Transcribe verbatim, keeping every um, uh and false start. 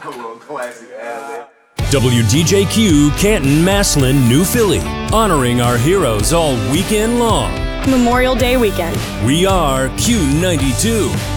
A little classic ad. W D J Q, Canton, Massillon, New Philly. Honoring our heroes all weekend long. Memorial Day weekend. We are Q ninety-two.